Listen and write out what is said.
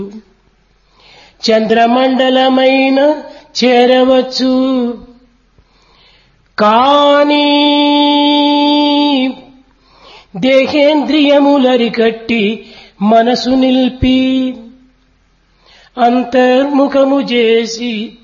చంద్రమండలమైన చేరవచ్చు. కానీ దేహేంద్రియములరికట్టి మనసు నిల్పి అంతర్ముఖము చేసి